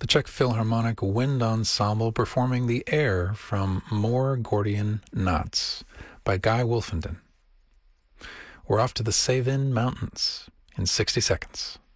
Czech Philharmonic Wind Ensemble performing the air from More Gordian Knots by Guy Wolfenden. We're off to the Savin Mountains in 60 seconds.